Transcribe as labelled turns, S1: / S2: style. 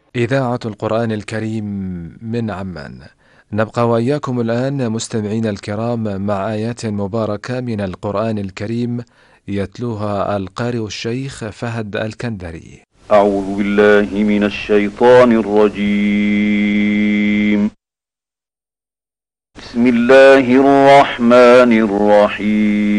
S1: إذاعة القرآن الكريم من عمان. نبقى وإياكم الآن مستمعين الكرام مع آيات مباركة من القرآن الكريم يتلوها القارئ الشيخ فهد الكندري.
S2: أعوذ بالله من الشيطان الرجيم. بسم الله الرحمن الرحيم.